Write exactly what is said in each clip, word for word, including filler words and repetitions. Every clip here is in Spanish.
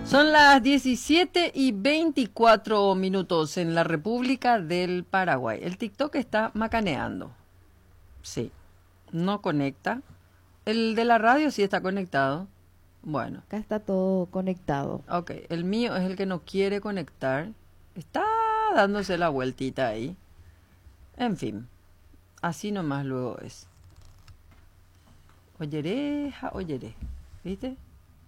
Son las diecisiete y veinticuatro minutos en la República del Paraguay. El TikTok está macaneando. Sí, no conecta. El de la radio sí está conectado. Bueno. Acá está todo conectado. Ok, el mío es el que no quiere conectar. Está dándose la vueltita ahí. En fin, así nomás luego es. Oyeré, ja, oyeré. ¿Viste?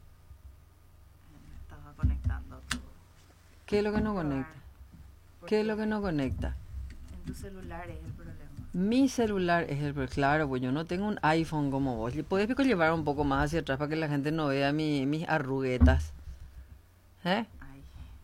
Estaba conectando todo. ¿Qué es lo que no conecta? ¿Qué es lo que no conecta? En tu celular es el problema. Mi celular es el... Claro, pues yo no tengo un iPhone como vos. ¿Puedes llevar un poco más hacia atrás para que la gente no vea mi, mis arruguetas? ¿Eh? Ahí.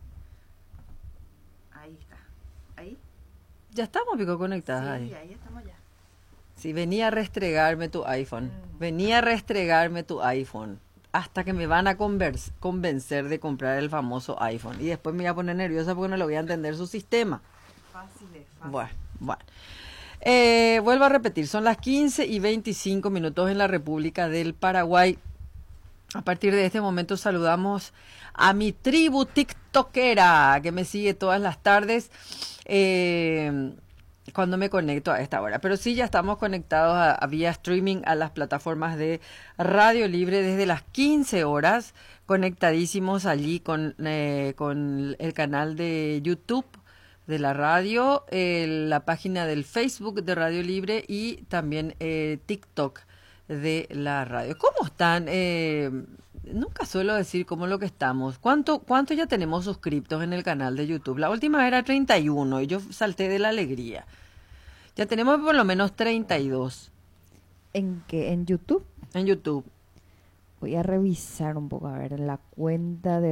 Ahí está. Ahí. Ya estamos, Pico, conectadas Sí, ahí. ahí estamos ya. Sí, venía a restregarme tu iPhone. Mm. Venía a restregarme tu iPhone. Hasta que me van a convers- convencer de comprar el famoso iPhone. Y después me voy a poner nerviosa porque no le voy a entender su sistema. Fácil es, fácil. Bueno, bueno. Eh, vuelvo a repetir, son las quince y veinticinco minutos en la República del Paraguay. A partir de este momento saludamos a mi tribu tiktokera que me sigue todas las tardes eh, cuando me conecto a esta hora. Pero sí, ya estamos conectados a, a vía streaming a las plataformas de Radio Libre desde las quince horas, conectadísimos allí con, eh, con el canal de YouTube de la radio, eh, la página del Facebook de Radio Libre y también eh, TikTok de la radio. ¿Cómo están? Eh, nunca suelo decir cómo lo que estamos. ¿Cuánto, cuánto ya tenemos suscriptos en el canal de YouTube? La última era treinta y uno y yo salté de la alegría. Ya tenemos por lo menos treinta y dos. ¿En qué? ¿En YouTube? En YouTube. Voy a revisar un poco, a ver, la cuenta de